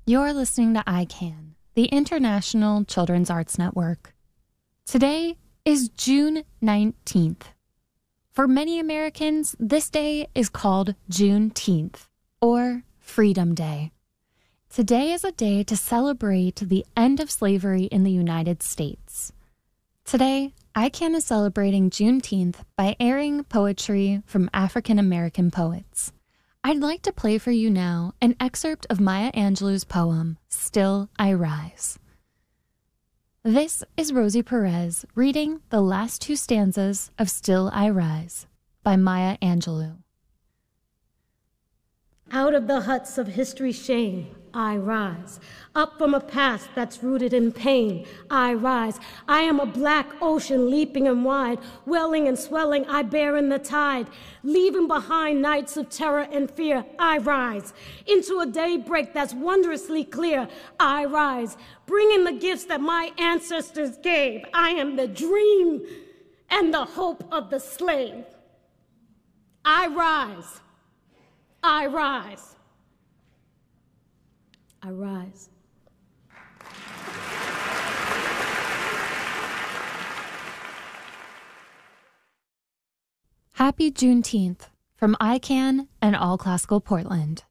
You're listening to ICANN, the International Children's Arts Network. Today is June 19th. For many Americans, this day is called Juneteenth, or Freedom Day. Today is a day to celebrate the end of slavery in the United States. Today, ICANN is celebrating Juneteenth by airing poetry from African American poets. I'd like to play for you now an excerpt of Maya Angelou's poem, Still I Rise. This is Rosie Perez reading the last two stanzas of Still I Rise by Maya Angelou. Out of the huts of history's shame, I rise. Up from a past that's rooted in pain, I rise. I am a black ocean leaping and wide, welling and swelling, I bear in the tide. Leaving behind nights of terror and fear, I rise. Into a daybreak that's wondrously clear, I rise. Bringing the gifts that my ancestors gave, I am the dream and the hope of the slave. I rise. I rise. I rise. Happy Juneteenth from ICANN and All Classical Portland.